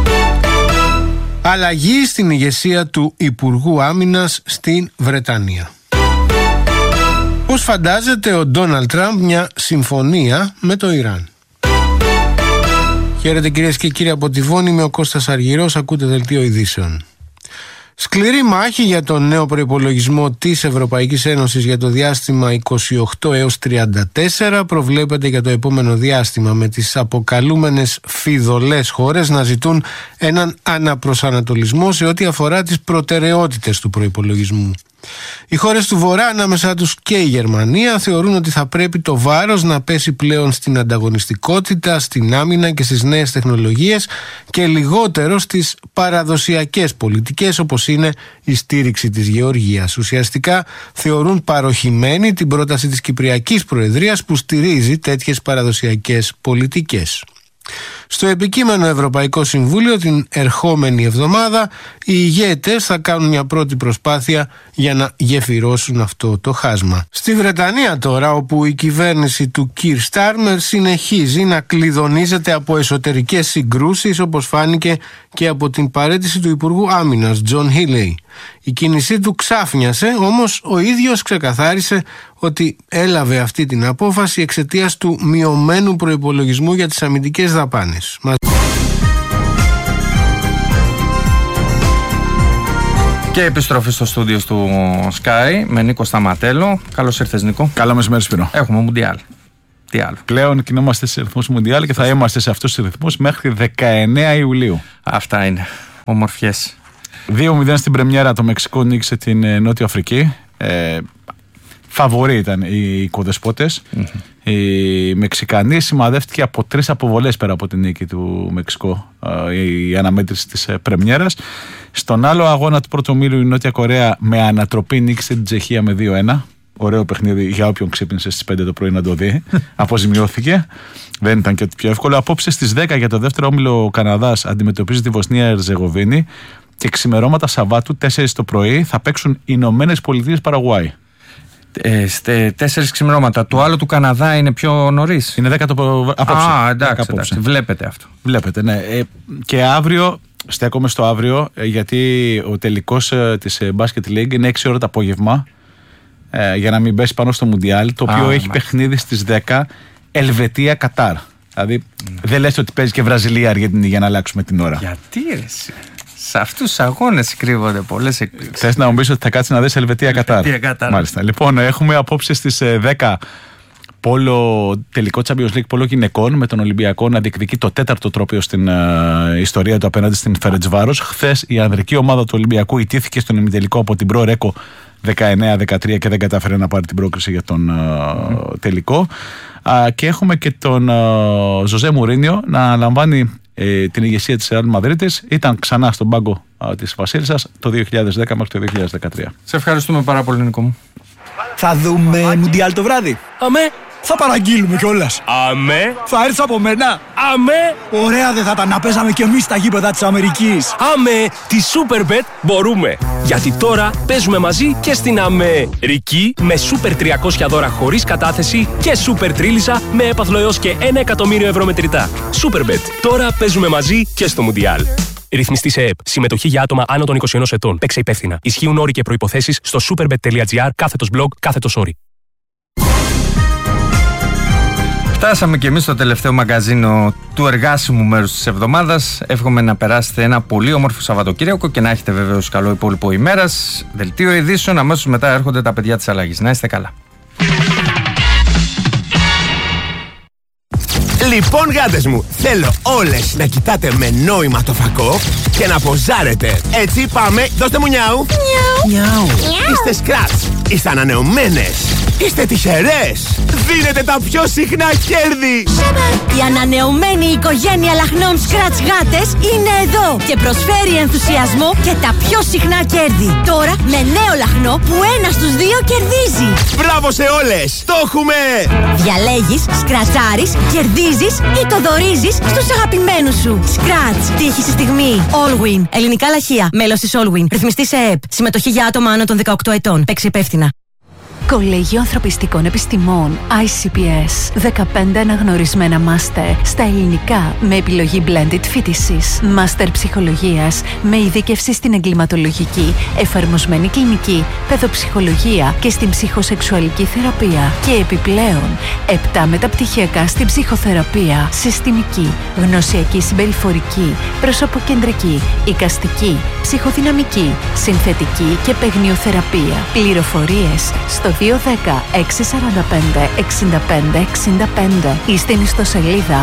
Αλλαγή στην ηγεσία του Υπουργού Άμυνας στην Βρετανία. Πώς φαντάζεται ο Ντόναλντ Τραμπ μια συμφωνία με το Ιράν? Χαίρετε κυρίες και κύριοι από τη Βόνη, είμαι ο Κώστας Αργυρός, ακούτε δελτίο ειδήσεων. Σκληρή μάχη για τον νέο προϋπολογισμό της Ευρωπαϊκής Ένωσης για το διάστημα 28 έως 34 προβλέπεται για το επόμενο διάστημα, με τις αποκαλούμενες φιδωλές χώρες να ζητούν έναν αναπροσανατολισμό σε ό,τι αφορά τις προτεραιότητες του προϋπολογισμού. Οι χώρες του Βορρά, ανάμεσά τους και η Γερμανία, θεωρούν ότι θα πρέπει το βάρος να πέσει πλέον στην ανταγωνιστικότητα, στην άμυνα και στις νέες τεχνολογίες και λιγότερο στις παραδοσιακές πολιτικές όπως είναι η στήριξη της γεωργίας. Ουσιαστικά θεωρούν παροχημένη την πρόταση της Κυπριακής Προεδρίας που στηρίζει τέτοιες παραδοσιακές πολιτικές. Στο επικείμενο Ευρωπαϊκό Συμβούλιο την ερχόμενη εβδομάδα οι ηγέτες θα κάνουν μια πρώτη προσπάθεια για να γεφυρώσουν αυτό το χάσμα. Στη Βρετανία τώρα, όπου η κυβέρνηση του Keir Starmer συνεχίζει να κλειδονίζεται από εσωτερικές συγκρούσεις, όπως φάνηκε και από την παραίτηση του Υπουργού Άμυνας John Healey. Η κίνησή του ξάφνιασε, όμως ο ίδιος ξεκαθάρισε ότι έλαβε αυτή την απόφαση εξαιτίας του μειωμένου προϋπολογισμού για τις αμυντικές δαπάνες.
Και επιστροφή στο στούντιο του Sky με Νίκο Σταματέλο. Καλώς ήρθες, Νίκο.
Καλό μεσημέρι, Σπύρο.
Έχουμε Μουντιάλ. Τι άλλο.
Πλέον κινούμαστε σε ρυθμούς Μουντιάλ και θα είμαστε σε αυτούς τους ρυθμούς μέχρι 19 Ιουλίου.
Αυτά είναι. Ομορφιές.
2-0 στην πρεμιέρα το Μεξικό νίκησε την Νότια Αφρική. Φαβορί ήταν οι οικοδεσπότες. Η Μεξικανή σημαδεύτηκε από 3 αποβολές πέρα από την νίκη του Μεξικό, η αναμέτρηση της πρεμιέρας. Στον άλλο αγώνα του πρώτου ομίλου η Νότια Κορέα με ανατροπή νίκησε την Τσεχία με 2-1. Ωραίο παιχνίδι για όποιον ξύπνησε στις 5 το πρωί να το δει. Αποζημιώθηκε. Δεν ήταν και πιο εύκολο. Απόψε στις 10 για το δεύτερο όμιλο ο Καναδάς αντιμετωπίζει τη Βοσνία Ερζεγοβίνη και ξημερώματα Σαββάτου 4 το πρωί θα παίξουν οι Ηνωμένες Πολιτείες Παραγουάη.
4 ξημερώματα. Το άλλο του Καναδά είναι πιο νωρίς.
Είναι 10 απόψε.
Εντάξει. Βλέπετε αυτό.
Βλέπετε, ναι. Και αύριο, στέκομαι στο αύριο, γιατί ο τελικός της Basket League είναι 6 ώρα το απόγευμα, για να μην πέσει πάνω στο Μουντιάλ, το οποίο έχει παιχνίδι στις 10 Ελβετία-Κατάρ. Δηλαδή δεν λες ότι παίζει και Βραζιλία-Αργεντινή για να αλλάξουμε την ώρα.
Γιατί ρε εσύ? Σε αυτούς τους αγώνες κρύβονται πολλές εκπλήξεις.
Θες να μου πεις ότι θα κάτσεις να δεις Ελβετία-Κατάρ? Μάλιστα. Λοιπόν, έχουμε απόψε στις 10 τελικό Champions League πόλο γυναικών με τον Ολυμπιακό να διεκδικεί το 4ο τρόπαιο στην ιστορία του απέναντι στην Φερεντσβάρος. Χθες η ανδρική ομάδα του Ολυμπιακού ιτήθηκε στον ημιτελικό από την Pro Reco 19-13 και δεν κατάφερε να πάρει την πρόκριση για τον τελικό. Και έχουμε και τον Ζωζέ Μουρίνιο να λαμβάνει την ηγεσία της Ρεάλ Μαδρίτης. Ήταν ξανά στον πάγκο της Βασίλισσας το 2010 μέχρι το 2013.
Σε ευχαριστούμε πάρα πολύ, Νίκο μου.
Θα δούμε Μουντιάλ το βράδυ. Αμέ. Θα παραγγείλουμε κιόλας.
Αμέ.
Θα έρθεις από μένα.
Αμέ.
Ωραία δεν θα τα να παίζαμε κι εμείς στα γήπεδα της Αμερικής.
Αμέ. Τη Superbet μπορούμε. Γιατί τώρα παίζουμε μαζί και στην Αμερική με Super 300 δώρα χωρίς κατάθεση και Super Τρίλισσα με έπαθλο έως και 1 εκατομμύριο ευρώ μετρητά. Superbet. Τώρα παίζουμε μαζί και στο Μουντιάλ. Ρυθμιστή σε ΕΠ. Συμμετοχή για άτομα άνω των 21 ετών. Παίξε υπεύθυνα. Ισχύουν όροι και προϋποθέσεις στο superbet.gr/blog/όροι.
Φτάσαμε και εμείς στο τελευταίο μαγκαζίνο του εργάσιμου μέρους της εβδομάδας. Εύχομαι να περάσετε ένα πολύ όμορφο Σαββατοκύριακο και να έχετε βεβαίως καλό υπόλοιπο ημέρας. Δελτίο ειδήσεων, αμέσως μετά έρχονται τα παιδιά της αλλαγής. Να είστε καλά.
Λοιπόν, γάτες μου, θέλω όλες να κοιτάτε με νόημα το φακό και να ποζάρετε. Έτσι, πάμε, δώστε μου νιάου. Νιάου. Είστε σκράτς, είστε ανανεωμένες, είστε τυχερές. Δίνετε τα πιο συχνά κέρδη.
Η ανανεωμένη οικογένεια λαχνών Scratch γάτες είναι εδώ και προσφέρει ενθουσιασμό και τα πιο συχνά κέρδη. Τώρα με νέο λαχνό που 1 στους 2 κερδίζει.
Μπράβο σε όλες, το έχουμε!
Διαλέγεις, σκρατσάρεις, κερδίζεις ή το δωρίζεις στους αγαπημένους σου. Scratch, τύχη στη στιγμή. Allwin, ελληνικά λαχεία, μέλος της Allwin, ρυθμιστή σε ΕΠ. Συμμετοχή για άτομα άνω των 18 ετών. Παίξε υπεύθυνα.
Κολέγιο Ανθρωπιστικών Επιστημών ICPS. 15 αναγνωρισμένα μάστερ στα ελληνικά με επιλογή blended φοιτησης. Μάστερ ψυχολογίας με ειδίκευση στην εγκληματολογική, εφαρμοσμένη κλινική, παιδοψυχολογία και στην ψυχοσεξουαλική θεραπεία. Και επιπλέον 7 μεταπτυχιακά στην ψυχοθεραπεία, συστημική, γνωσιακή συμπεριφορική, προσωποκεντρική, εικαστική, ψυχοδυναμική, συνθετική και παιγνιοθεραπεία. Πληροφορίες στο 210-645-65-65 ή στην ιστοσελίδα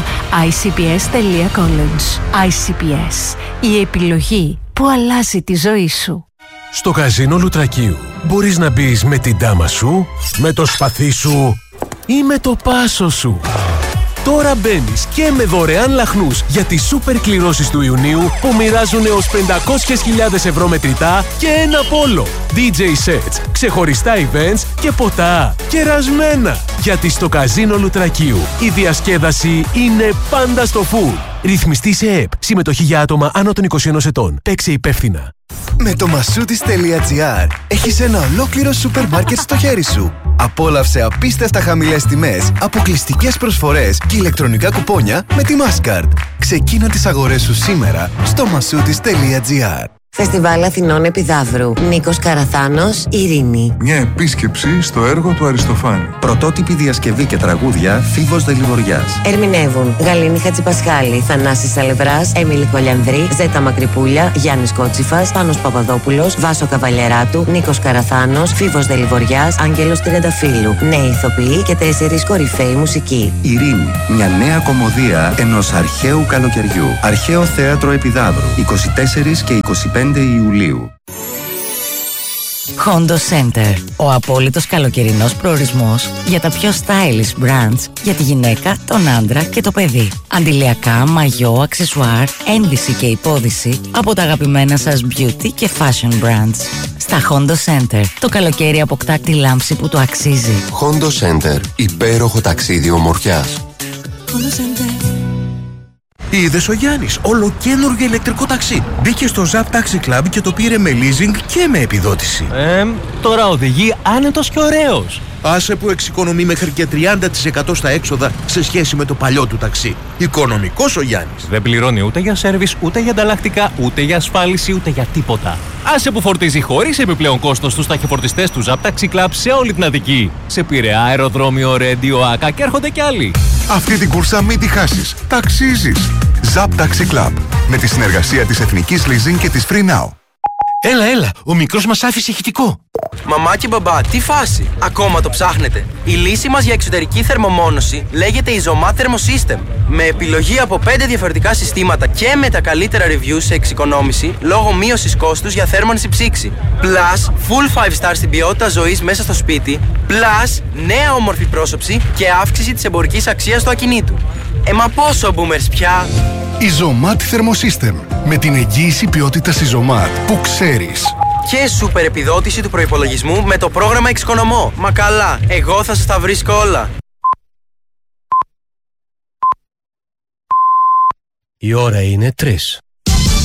icps.college. ICPS. Η επιλογή που αλλάζει τη ζωή σου.
Στο καζίνο Λουτρακίου μπορείς να μπεις με την τάμα σου, με το σπαθί σου ή με το πάσο σου. Τώρα μπαίνεις και με δωρεάν λαχνούς για τις σούπερ κληρώσεις του Ιουνίου που μοιράζουν έως 500.000 ευρώ μετρητά και ένα πόλο. DJ sets, ξεχωριστά events και ποτά. Κερασμένα! Γιατί στο καζίνο Λουτρακίου η διασκέδαση είναι πάντα στο full. Ρυθμιστή σε ΕΠ. Συμμετοχή για άτομα άνω των 21 ετών. Παίξε υπεύθυνα.
Με το Masoutis.gr έχεις ένα ολόκληρο σούπερ μάρκετ στο χέρι σου. Απόλαυσε απίστευτα χαμηλές τιμές, αποκλειστικές προσφορές και ηλεκτρονικά κουπόνια με τη Mastercard. Ξεκίνα τις αγορές σου σήμερα στο Masoutis.gr.
Φεστιβάλ Αθηνών Επιδαύρου. Νίκος Καραθάνος, Ειρήνη.
Μια επίσκεψη στο έργο του Αριστοφάνη.
Πρωτότυπη διασκευή και τραγούδια Φίβος Δελιβοριάς.
Ερμηνεύουν Γαλήνη Χατζηπασχάλη, Θανάσης Σαλευράς, Έμιλη Χολιανδρή, Ζέτα Μακρυπούλια, Γιάννης Κότσιφας, Πάνος Παπαδόπουλος, Βάσο Καβαλιεράτου, Νίκος Καραθάνος, Φίβος Δελιβοριάς, Άγγελος Τριανταφύλου. Νέοι ηθοποιοί και 4 κορυφαίοι μουσικοί.
Ειρήνη. Μια νέα κομμωδία ενός αρχαίου καλοκαιριού. Αρχαίο Θέατρο Επιδαύρου. 24 και 25 Ιουλίου.
Hondo Center. Ο απόλυτος καλοκαιρινός προορισμός για τα πιο stylish brands για τη γυναίκα, τον άντρα και το παιδί. Αντιλιακά, μαγιό, αξεσουάρ, ένδυση και υπόδυση από τα αγαπημένα σας beauty και fashion brands. Στα Hondo Center το καλοκαίρι αποκτά τη λάμψη που του αξίζει.
Hondo Center. Υπέροχο ταξίδι ομορφιάς.
Hondo Center.
Είδες ο Γιάννης, ολοκαίνουργιο ηλεκτρικό ταξί. Μπήκε στο Zap Taxi Club και το πήρε με leasing και με επιδότηση.
Τώρα οδηγεί άνετος και ωραίος.
Άσε που εξοικονομεί μέχρι και 30% στα έξοδα σε σχέση με το παλιό του ταξί. Οικονομικός ο Γιάννης.
Δεν πληρώνει ούτε για σέρβις, ούτε για ανταλλακτικά, ούτε για ασφάλιση, ούτε για τίποτα. Άσε που φορτίζει χωρίς επιπλέον κόστος στους ταχυφορτιστές του Zap Taxi Club σε όλη την Αττική. Σε Πειραιά, αεροδρόμιο, Ρέντιο, Άκα και έρχονται κι άλλοι.
Αυτή την κούρσα μην τη χάσεις. Ταξίζεις. Zap Taxi Club. Με τη συνεργασία της Εθνικής Leasing και της Free Now.
Έλα, ο μικρός μας άφησε ηχητικό.
Μαμά και μπαμπά, τι φάση! Ακόμα το ψάχνετε? Η λύση μας για εξωτερική θερμομόνωση λέγεται Isomat Thermosystem. Με επιλογή από 5 διαφορετικά συστήματα και με τα καλύτερα reviews σε εξοικονόμηση λόγω μείωσης κόστους για θέρμανση ψήξη. Plus, full 5 star στην ποιότητα ζωής μέσα στο σπίτι. Plus, νέα όμορφη πρόσωψη και αύξηση της εμπορικής αξίας του ακινήτου. Μα πόσο boomers πια!
Isomat Thermosystem. Με την εγγύηση ποιότητας Isomat που ξέρεις.
Και σούπερ επιδότηση του προϋπολογισμού με το πρόγραμμα Εξοικονομώ. Μα καλά, εγώ θα σας τα βρίσκω όλα.
Η ώρα είναι 3.